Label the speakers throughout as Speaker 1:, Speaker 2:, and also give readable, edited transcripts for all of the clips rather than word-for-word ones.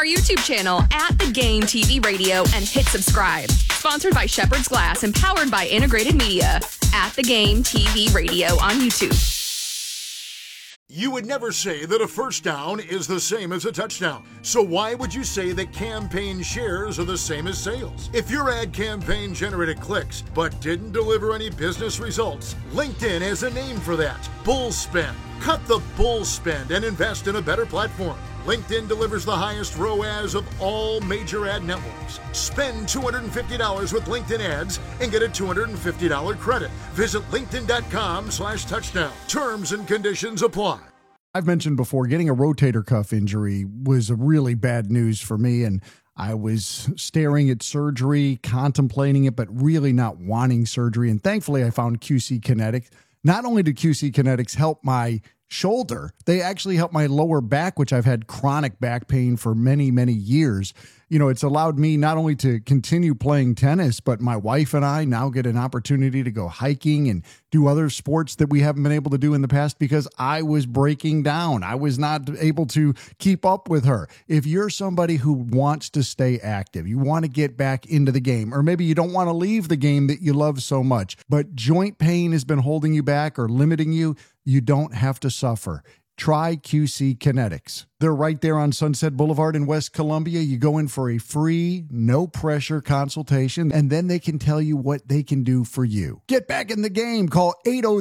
Speaker 1: our YouTube channel at The Game TV Radio and hit subscribe. Sponsored by Shepherd's Glass and powered by Integrated Media at The Game TV Radio on YouTube.
Speaker 2: You would never say that a first down is the same as a touchdown. So why would you say that campaign shares are the same as sales? If your ad campaign generated clicks but didn't deliver any business results, LinkedIn has a name for that: bull spend. Cut the bull spend and invest in a better platform. LinkedIn delivers the highest ROAS of all major ad networks. Spend $250 with LinkedIn ads and get a $250 credit. Visit linkedin.com/touchdown. Terms and conditions apply.
Speaker 3: I've mentioned before, getting a rotator cuff injury was a really bad news for me, and I was staring at surgery, contemplating it, but really not wanting surgery. And thankfully, I found QC Kinetics. Not only do QC Kinetics help my shoulder, they actually help my lower back, which I've had chronic back pain for many, many years. You know, it's allowed me not only to continue playing tennis, but my wife and I now get an opportunity to go hiking and do other sports that we haven't been able to do in the past because I was breaking down. I was not able to keep up with her. If you're somebody who wants to stay active, you want to get back into the game, or maybe you don't want to leave the game that you love so much, but joint pain has been holding you back or limiting you, you don't have to suffer. Try QC Kinetics. They're right there on Sunset Boulevard in West Columbia. You go in for a free, no-pressure consultation, and then they can tell you what they can do for you. Get back in the game. Call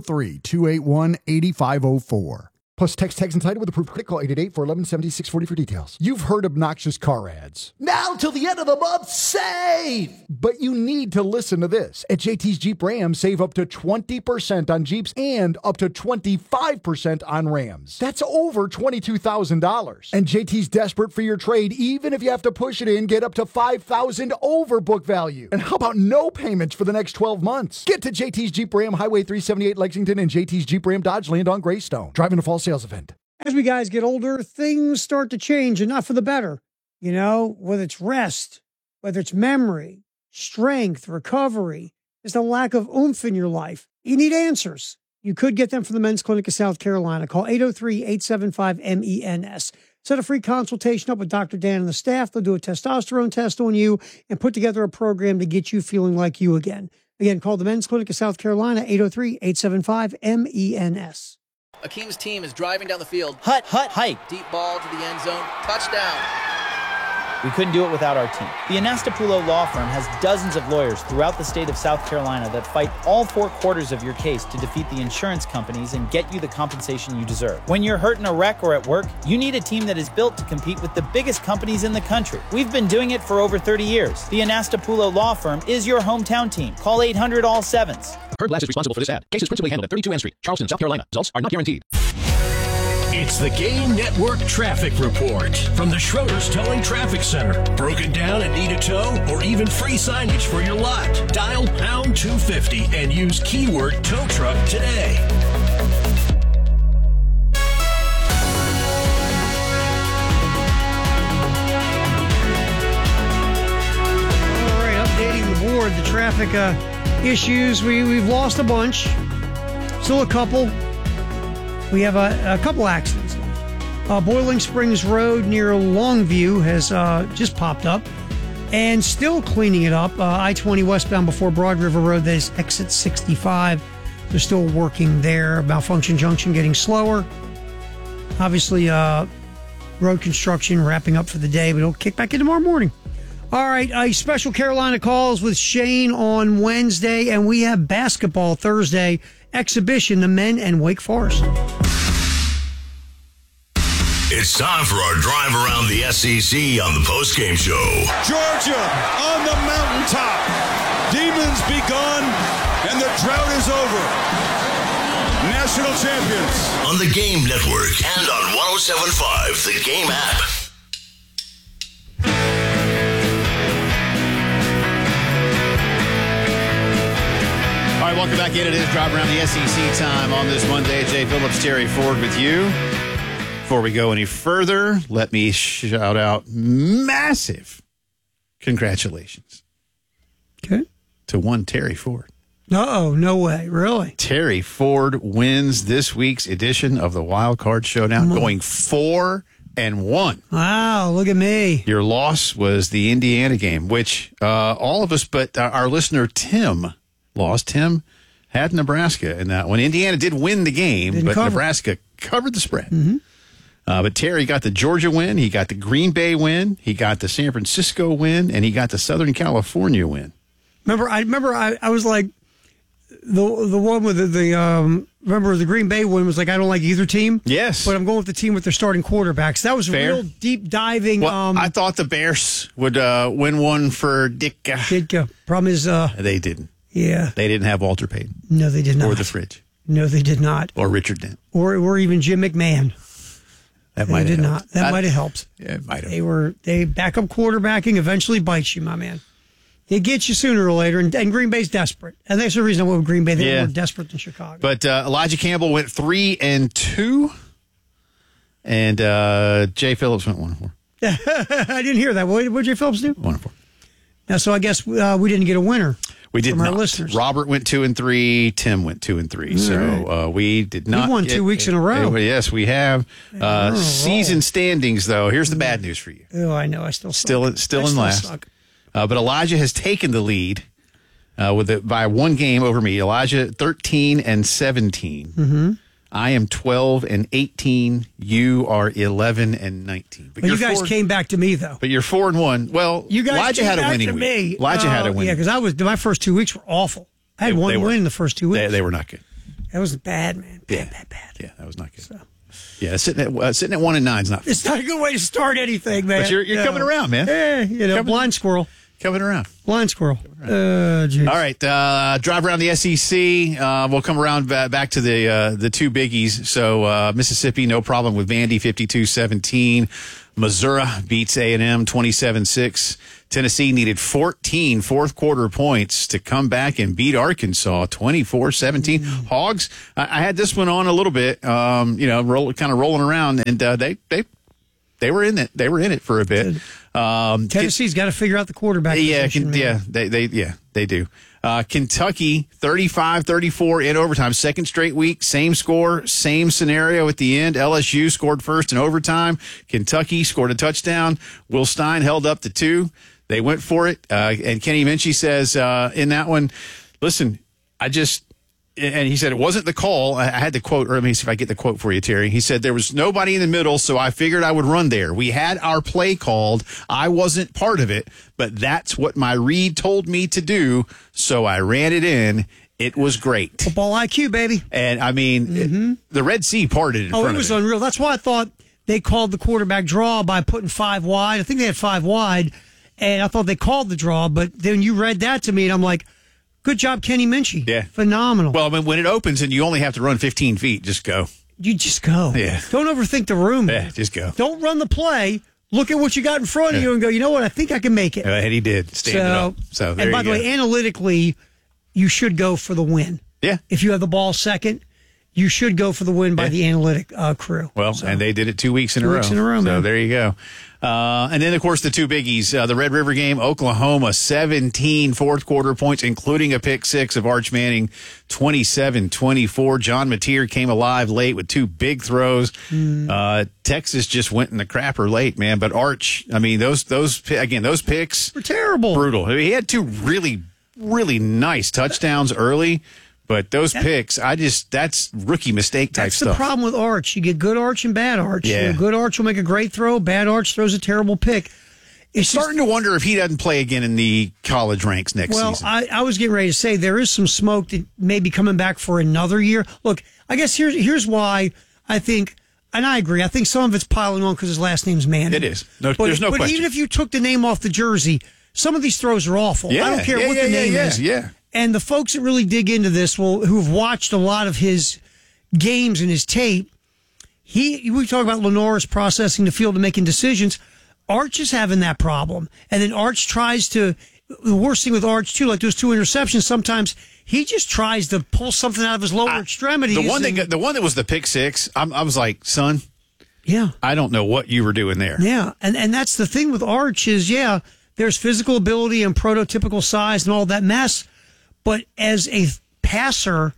Speaker 3: 803-281-8504.
Speaker 4: Plus, text tags and title with approved credit. Call 888-411-7640 for details. You've heard obnoxious car ads. Now till the end of the month, save! But you need to listen to this. At JT's Jeep Ram, save up to 20% on Jeeps and up to 25% on Rams. That's over $22,000. And JT's desperate for your trade. Even if you have to push it in, get up to $5,000 over book value. And how about no payments for the next 12 months? Get to JT's Jeep Ram, Highway 378 Lexington, and JT's Jeep Ram Dodge Land on Greystone. Driving to Fall sales event.
Speaker 5: As we guys get older, things start to change, and not for the better. You know, whether it's rest, whether it's memory, strength, recovery, just a lack of oomph in your life. You need answers. You could get them from the Men's Clinic of South Carolina. Call 803-875-MENS. Set a free consultation up with Dr. Dan and the staff. They'll do a testosterone test on you and put together a program to get you feeling like you again. Again, call the Men's Clinic of South Carolina, 803-875-MENS.
Speaker 6: Akeem's team is driving down the field.
Speaker 7: Hike.
Speaker 6: Deep ball to the end zone. Touchdown.
Speaker 7: We couldn't do it without our team. The Anastapulo Law Firm has dozens of lawyers throughout the state of South Carolina that fight all 4 quarters of your case to defeat the insurance companies and get you the compensation you deserve. When you're hurt in a wreck or at work, you need a team that is built to compete with the biggest companies in the country. We've been doing it for over 30 years. The Anastapulo Law Firm is your hometown team. Call 800-ALL-7s.
Speaker 8: Heard Glass is responsible for this ad. Case is principally handled at 32 Ann Street, Charleston, South Carolina. Results are not guaranteed.
Speaker 9: It's the Game Network Traffic Report from the Schroeder's Towing Traffic Center. Broken down and need a tow or even free signage for your lot? Dial pound 250 and use keyword tow truck today.
Speaker 5: All right, updating the board, the traffic issues. We've lost a bunch. Still a couple. We have a couple accidents. Boiling Springs Road near Longview has just popped up and still cleaning it up. I-20 westbound before Broad River Road, that is exit 65. They're still working there. Malfunction Junction getting slower. Obviously, road construction wrapping up for the day, but it'll kick back in tomorrow morning. All right, a special Carolina Calls with Shane on Wednesday, and we have basketball Thursday exhibition, the men and Wake Forest.
Speaker 10: It's time for our drive around the SEC on the postgame show.
Speaker 11: Georgia on the mountaintop. Demons begun, and the drought is over. National champions.
Speaker 10: On the Game Network and on 107.5, the Game app.
Speaker 12: All right, welcome back in. It is Drive Around the SEC time on this Monday. Jay Phillips, Terry Ford with you. Before we go any further, let me shout out massive congratulations.
Speaker 5: Okay.
Speaker 12: To one Terry Ford.
Speaker 5: Uh-oh, no way. Really?
Speaker 12: Terry Ford wins this week's edition of the Wild Card Showdown, going 4 4-1.
Speaker 5: Wow, look at me.
Speaker 12: Your loss was the Indiana game, which all of us but our listener Tim lost. Tim had Nebraska in that one. Indiana did win the game, but Nebraska covered the spread.
Speaker 5: Mm-hmm.
Speaker 12: But Terry got the Georgia win, he got the Green Bay win, he got the San Francisco win, and he got the Southern California win.
Speaker 5: I was like the one with remember the Green Bay one was like I don't like either team.
Speaker 12: Yes,
Speaker 5: but I'm going with the team with their starting quarterbacks. That was
Speaker 12: fair.
Speaker 5: Real deep diving.
Speaker 12: Well, I thought the Bears would win one for
Speaker 5: Ditka. Problem is,
Speaker 12: they didn't.
Speaker 5: Yeah,
Speaker 12: they didn't have Walter Payton.
Speaker 5: No, they did not.
Speaker 12: Or the Fridge.
Speaker 5: No, they did not.
Speaker 12: Or Richard Dent.
Speaker 5: Or even Jim McMahon.
Speaker 12: That might have
Speaker 5: not. That might have helped.
Speaker 12: Yeah, it might have.
Speaker 5: They backup quarterbacking eventually bites you, my man. It gets you sooner or later, and Green Bay's desperate. And that's the reason I went with Green Bay. They were more desperate than Chicago.
Speaker 12: But Elijah Campbell went 3-2, and Jay Phillips went 1-4.
Speaker 5: I didn't hear that. What did Jay Phillips do?
Speaker 12: 1-4.
Speaker 5: Now, so I guess we didn't get a winner.
Speaker 12: We did
Speaker 5: from
Speaker 12: not.
Speaker 5: Our listeners.
Speaker 12: Robert went 2-3. Tim went 2-3. So we did not.
Speaker 5: We've won 2 weeks in a row.
Speaker 12: Yes, we have. Season standings, though. Here's the bad news for you.
Speaker 5: Oh, I know. I still suck.
Speaker 12: Still in last.
Speaker 5: Suck.
Speaker 12: But Elijah has taken the lead by one game over me. Elijah 13-17.
Speaker 5: Mm-hmm.
Speaker 12: I am 12-18. You are 11-19.
Speaker 5: But you guys came back to me though.
Speaker 12: But you're 4-1. Well,
Speaker 5: you guys
Speaker 12: Elijah had a winning week. Elijah had a winning.
Speaker 5: Yeah, because my first 2 weeks were awful. I had one win in the first 2 weeks.
Speaker 12: They were not good.
Speaker 5: That was bad, man. Bad.
Speaker 12: Yeah, that was not good. So. Yeah, sitting at 1-9 is not.
Speaker 5: It's not a good way to start anything, man.
Speaker 12: But you're coming around, man.
Speaker 5: Blind squirrel.
Speaker 12: Coming around.
Speaker 5: Blind squirrel.
Speaker 12: All right, drive around the SEC. We'll come around back to the two biggies. So Mississippi, no problem with Vandy, 52-17. Missouri beats A&M 27-6. Tennessee needed 14 fourth-quarter points to come back and beat Arkansas 24-17. Hogs, I had this one on a little bit, kind of rolling around, and they were in it. They were in it for a bit.
Speaker 5: Tennessee's got to figure out the quarterback position.
Speaker 12: They do. Kentucky 35-34 in overtime. Second straight week, same score, same scenario at the end. LSU scored first in overtime. Kentucky scored a touchdown. Will Stein held up to 2. They went for it. And Kenny Minchie says in that one, listen, and he said it wasn't the call. I had the quote, or let me see if I get the quote for you, Terry. He said there was nobody in the middle, so I figured I would run there. We had our play called. I wasn't part of it, but that's what my read told me to do, so I ran it in. It was great.
Speaker 5: Football IQ, baby.
Speaker 12: And, I mean, the Red Sea parted in front of it.
Speaker 5: It was unreal. That's why I thought they called the quarterback draw by putting 5 wide. I think they had 5 wide, and I thought they called the draw, but then you read that to me, and I'm like, good job, Kenny Minchie.
Speaker 12: Yeah.
Speaker 5: Phenomenal.
Speaker 12: Well, I mean, when it opens and you only have to run 15 feet, just go.
Speaker 5: You just go.
Speaker 12: Yeah.
Speaker 5: Don't overthink the room.
Speaker 12: Yeah, just go.
Speaker 5: Don't run the play. Look at what you got in front of you and go, you know what? I think I can make it.
Speaker 12: And he did. Stand it up. So there
Speaker 5: and by
Speaker 12: you
Speaker 5: the
Speaker 12: go.
Speaker 5: way, analytically, you should go for the win.
Speaker 12: Yeah.
Speaker 5: If you have the ball second, you should go for the win by the analytic crew.
Speaker 12: Well, and they did it 2 weeks in a row. 2 weeks in a row, man. So there you go. And then, of course, the two biggies, the Red River game, Oklahoma, 17 fourth-quarter points, including a pick 6 of Arch Manning, 27-24. John Mateer came alive late with 2 big throws. Texas just went in the crapper late, man. But Arch, I mean, those picks
Speaker 5: were terrible.
Speaker 12: Brutal. I mean, he had 2 really, really nice touchdowns early. But those picks, that's rookie mistake type stuff.
Speaker 5: That's the problem with Arch. You get good Arch and bad Arch.
Speaker 12: Yeah.
Speaker 5: Good Arch will make a great throw. Bad Arch throws a terrible pick.
Speaker 12: It's starting to wonder if he doesn't play again in the college ranks next season.
Speaker 5: Well, I was getting ready to say there is some smoke that may be coming back for another year. Look, I guess here's why I think, and I agree, I think some of it's piling on because his last name's Manning.
Speaker 12: It is. There's no question.
Speaker 5: But even if you took the name off the jersey, some of these throws are awful. I don't care what the name is.
Speaker 12: Yeah.
Speaker 5: And the folks that really dig into this who've watched a lot of his games and his tape, we talk about Lenore's processing the field and making decisions. Arch is having that problem. And then Arch tries to, the worst thing with Arch too, like those 2 interceptions, sometimes he just tries to pull something out of his lower extremities.
Speaker 12: The one that was the pick 6, I was like, son, I don't know what you were doing there.
Speaker 5: Yeah. And that's the thing with Arch is, there's physical ability and prototypical size and all that mess. But as a passer,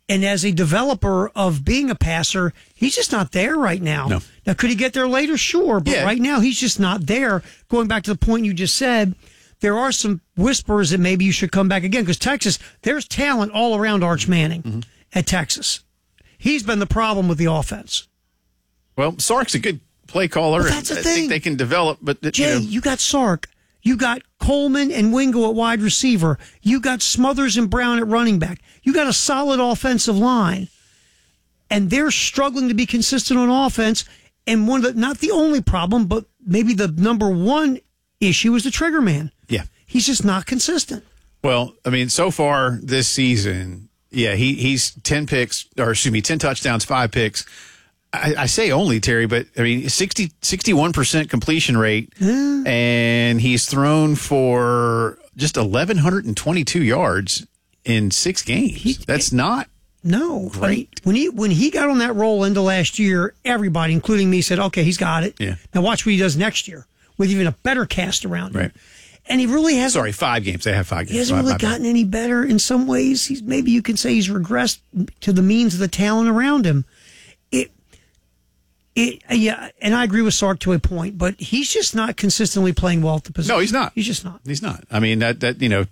Speaker 5: And as a developer of being a passer, he's just not there right now.
Speaker 12: No.
Speaker 5: Now, could he get there later? Sure. But right now, he's just not there. Going back to the point you just said, there are some whispers that maybe you should come back again. Because Texas, there's talent all around Arch Manning at Texas. He's been the problem with the offense.
Speaker 12: Well, Sark's a good play caller.
Speaker 5: Well, that's the thing.
Speaker 12: I think they can develop. But
Speaker 5: Jay, you got Sark. You got Coleman and Wingo at wide receiver. You got Smothers and Brown at running back. You got a solid offensive line. And they're struggling to be consistent on offense. And not the only problem, but maybe the number one issue is the trigger man.
Speaker 12: Yeah.
Speaker 5: He's just not consistent.
Speaker 12: Well, I mean, so far this season, he's 10 touchdowns, 5 picks. I say only, Terry, but I mean, 61% completion rate, and he's thrown for just 1,122 yards in 6 games. That's not great.
Speaker 5: When he got on that roll into last year, everybody, including me, said, okay, he's got it.
Speaker 12: Yeah.
Speaker 5: Now watch what he does next year with even a better cast around him.
Speaker 12: Right.
Speaker 5: And he really hasn't.
Speaker 12: Sorry, 5 games. They have 5 games.
Speaker 5: He hasn't really gotten any better in some ways. Maybe you can say he's regressed to the means of the talent around him. And I agree with Sark to a point, but he's just not consistently playing well at the position.
Speaker 12: No, he's not.
Speaker 5: He's just not.
Speaker 12: He's not. I mean, that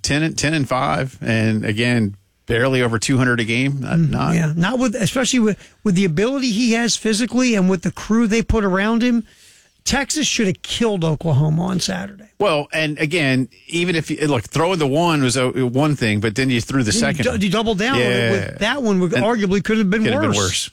Speaker 12: 10-5, and again, barely over 200 a game. Not
Speaker 5: especially with the ability he has physically and with the crew they put around him. Texas should have killed Oklahoma on Saturday.
Speaker 12: Well, and again, even if throwing the one was one thing, but then you threw the second.
Speaker 5: You doubled down on it with that one. Arguably could have been worse.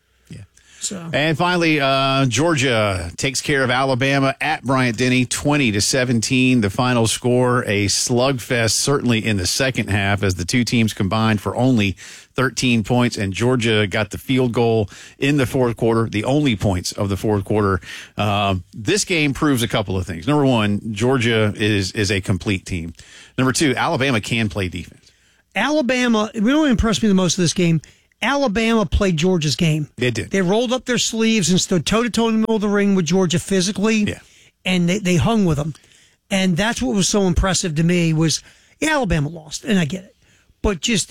Speaker 5: So.
Speaker 12: And finally, Georgia takes care of Alabama at Bryant-Denny, 20-17. The final score, a slugfest, certainly in the second half, as the two teams combined for only 13 points. And Georgia got the field goal in the fourth quarter, the only points of the fourth quarter. This game proves a couple of things. Number one, Georgia is a complete team. Number two, Alabama can play defense.
Speaker 5: Alabama, we don't impress me the most of this game. Alabama played Georgia's game.
Speaker 12: They did.
Speaker 5: They rolled up their sleeves and stood toe-to-toe in the middle of the ring with Georgia physically, and they hung with them. And that's what was so impressive to me was, Alabama lost, and I get it. But just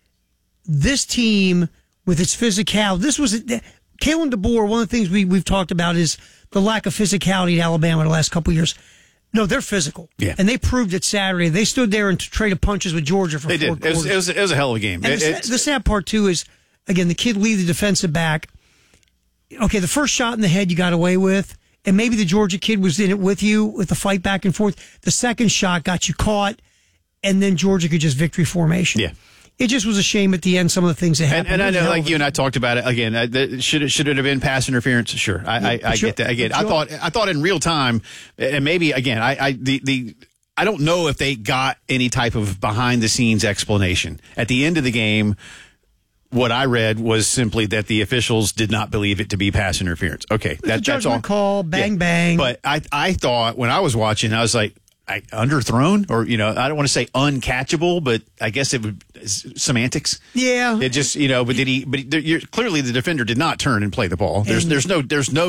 Speaker 5: this team with its physicality, Kalen DeBoer, one of the things we've talked about is the lack of physicality at Alabama the last couple of years. No, they're physical.
Speaker 12: Yeah.
Speaker 5: And they proved it Saturday. They stood there and traded punches with Georgia for 4 quarters.
Speaker 12: It was a hell of a game.
Speaker 5: And the sad part, too, is, again, the kid lead the defensive back. Okay, the first shot in the head you got away with, and maybe the Georgia kid was in it with you with the fight back and forth. The second shot got you caught, and then Georgia could just victory formation.
Speaker 12: Yeah.
Speaker 5: It just was a shame at the end, some of the things that happened.
Speaker 12: And I know, like you and I talked about it again. Should it have been pass interference? Sure, I get that. Again, I thought in real time, and maybe again, I don't know if they got any type of behind the scenes explanation at the end of the game. What I read was simply that the officials did not believe it to be pass interference. Okay, that's all.
Speaker 5: Call, bang, bang.
Speaker 12: But I thought when I was watching, I was like, underthrown, or I don't want to say uncatchable, but I guess it would semantics.
Speaker 5: Yeah,
Speaker 12: it just but did he? But clearly the defender did not turn and play the ball. There's no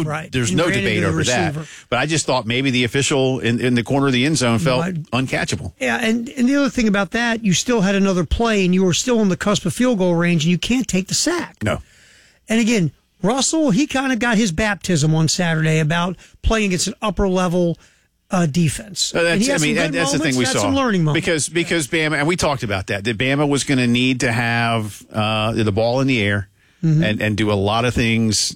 Speaker 12: debate over that. But I just thought maybe the official in the corner of the end zone felt uncatchable.
Speaker 5: Yeah, and the other thing about that, you still had another play, and you were still on the cusp of field goal range, and you can't take the sack.
Speaker 12: No,
Speaker 5: and again, Russell, he kind of got his baptism on Saturday about playing against an upper level defense.
Speaker 12: That's the thing we saw.
Speaker 5: Some learning moments.
Speaker 12: Because Bama, and we talked about that Bama was going to need to have the ball in the air and do a lot of things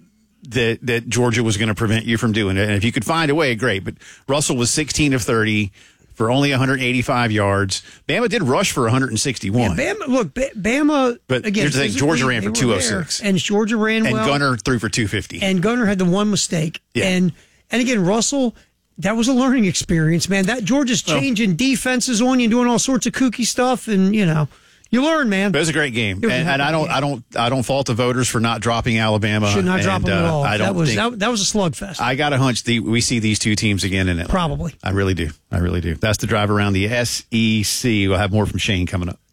Speaker 12: that Georgia was going to prevent you from doing it. And if you could find a way, great. But Russell was 16 of 30 for only 185 yards. Bama did rush for 161.
Speaker 5: Yeah, Bama.
Speaker 12: But
Speaker 5: again,
Speaker 12: here's the thing: Georgia ran for 206,
Speaker 5: and Georgia ran well.
Speaker 12: And Gunner threw for 250.
Speaker 5: And Gunner had the one mistake. Yeah. And again, Russell. That was a learning experience, man. That Georgia's changing defenses on you and doing all sorts of kooky stuff, and you learn, man.
Speaker 12: It was a great game, and I don't fault the voters for not dropping Alabama.
Speaker 5: Should not drop them at all.
Speaker 12: I don't think
Speaker 5: that was a slugfest.
Speaker 12: I got a hunch we see these two teams again in Atlanta.
Speaker 5: Probably.
Speaker 12: I really do. That's the drive around the SEC. We'll have more from Shane coming up.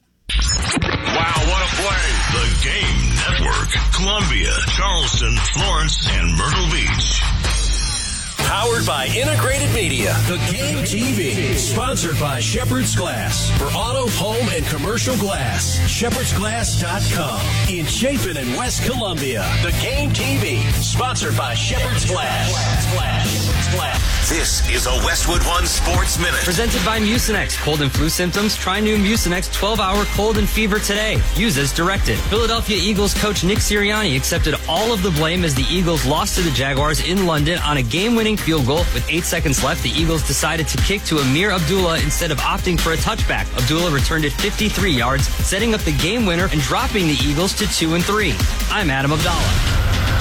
Speaker 10: Wow, what a play! The Game Network, Columbia, Charleston, Florence, and Myrtle Beach.
Speaker 9: Powered by Integrated Media. The Game TV. Sponsored by Shepherd's Glass. For auto, home, and commercial glass. ShepherdsGlass.com. In Chapin and West Columbia. The Game TV. Sponsored by Shepherd's Glass.
Speaker 10: This is a Westwood One Sports Minute.
Speaker 13: Presented by Mucinex. Cold and flu symptoms? Try new Mucinex 12-hour cold and fever today. Use as directed. Philadelphia Eagles coach Nick Sirianni accepted all of the blame as the Eagles lost to the Jaguars in London on a game-winning field goal. With 8 seconds left, the Eagles decided to kick to Amir Abdullah instead of opting for a touchback. Abdullah returned it 53 yards, setting up the game winner and dropping the Eagles to 2-3. I'm Adam Abdallah.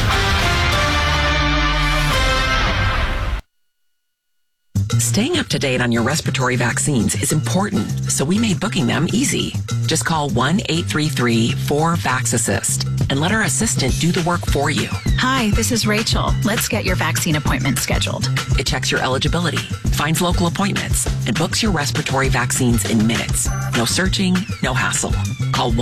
Speaker 14: Staying up to date on your respiratory vaccines is important, so we made booking them easy. Just call 1-833-4VAX-ASSIST and let our assistant do the work for you.
Speaker 15: Hi, this is Rachel. Let's get your vaccine appointment scheduled.
Speaker 14: It checks your eligibility, finds local appointments, and books your respiratory vaccines in minutes. No searching, no hassle. Call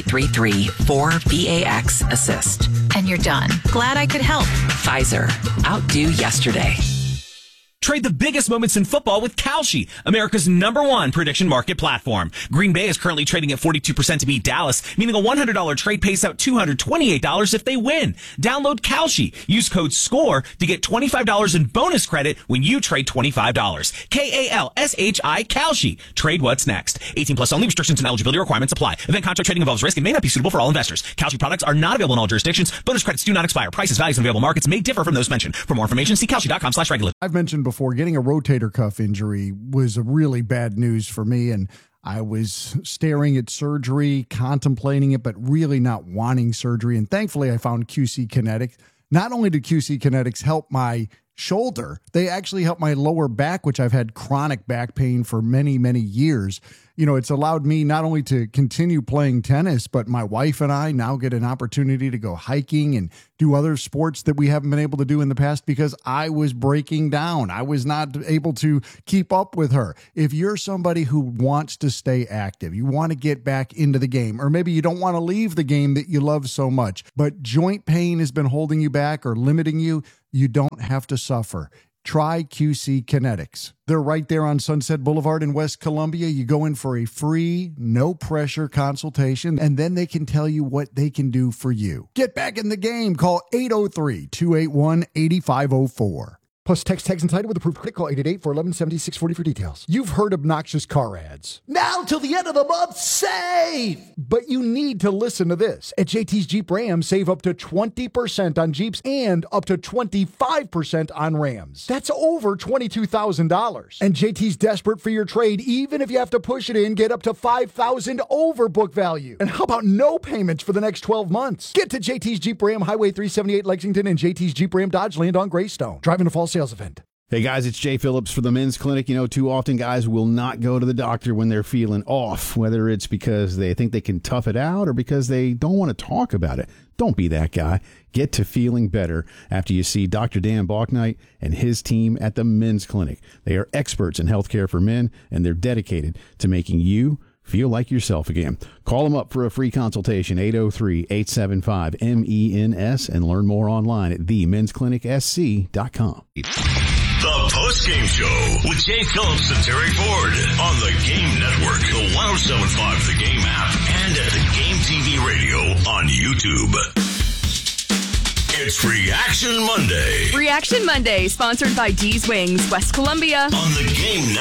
Speaker 14: 1-833-4VAX-ASSIST.
Speaker 15: And you're done. Glad I could help.
Speaker 14: Pfizer. Outdo yesterday.
Speaker 16: Trade the biggest moments in football with Kalshi, America's #1 prediction market platform. Green Bay is currently trading at 42% to beat Dallas, meaning a $100 trade pays out $228 if they win. Download Kalshi. Use code SCORE to get $25 in bonus credit when you trade $25. Kalshi, Kalshi. Trade what's next. 18 plus only. Restrictions and eligibility requirements apply. Event contract trading involves risk and may not be suitable for all investors. Kalshi products are not available in all jurisdictions. Bonus credits do not expire. Prices, values, and available markets may differ from those mentioned. For more information, see Kalshi.com/regulate.
Speaker 3: I've mentioned before, getting a rotator cuff injury was a really bad news for me, and I was staring at surgery, contemplating it, but really not wanting surgery. And thankfully, I found QC Kinetics. Not only did QC Kinetics help my shoulder, they actually helped my lower back, which I've had chronic back pain for many, many years. You know, it's allowed me not only to continue playing tennis, but my wife and I now get an opportunity to go hiking and do other sports that we haven't been able to do in the past because I was breaking down. I was not able to keep up with her. If you're somebody who wants to stay active, you want to get back into the game, or maybe you don't want to leave the game that you love so much, but joint pain has been holding you back or limiting you, you don't have to suffer. Try QC Kinetics. They're right there on Sunset Boulevard in West Columbia. You go in for a free, no-pressure consultation, and then they can tell you what they can do for you. Get back in the game. Call 803-281-8504.
Speaker 4: Plus, text tags and title with approved credit. Call 888-411-7640 for details. You've heard obnoxious car ads. Now till the end of the month, save! But you need to listen to this. At JT's Jeep Ram, save up to 20% on Jeeps and up to 25% on Rams. That's over $22,000. And JT's desperate for your trade, even if you have to push it in, get up to $5,000 over book value. And how about no payments for the next 12 months? Get to JT's Jeep Ram, Highway 378 Lexington, and JT's Jeep Ram Dodge Land on Greystone. Driving to Fall Sales event.
Speaker 12: Hey guys, it's Jay Phillips for the Men's Clinic. You know, too often guys will not go to the doctor when they're feeling off, whether it's because they think they can tough it out or because they don't want to talk about it. Don't be that guy. Get to feeling better after you see Dr. Dan Balknight and his team at the Men's Clinic. They are experts in healthcare for men, and they're dedicated to making you feel like yourself again. Call them up for a free consultation, 803-875-MENS, and learn more online at themensclinicsc.com.
Speaker 10: The Post-Game Show with Jay Phillips and Terry Ford on the Game Network, the 107.5 The Game app, and at the Game TV radio on YouTube. It's Reaction Monday.
Speaker 1: Reaction Monday, sponsored by D's Wings, West Columbia.
Speaker 10: On the Game Network.